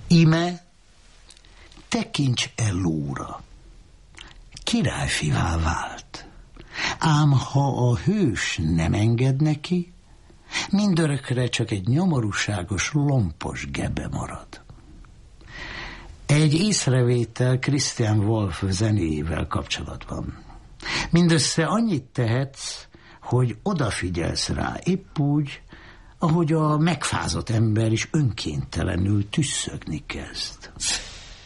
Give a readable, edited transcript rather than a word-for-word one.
Ime, tekints Ellóra, királyfivá vált. Ám ha a hős nem enged neki, mindörökre csak egy nyomorúságos, lompos gebe marad. Egy észrevétel Christian Wolff zenéjével kapcsolatban. Mindössze annyit tehetsz, hogy odafigyelsz rá, épp úgy, ahogy a megfázott ember is önkéntelenül tüsszögni kezd.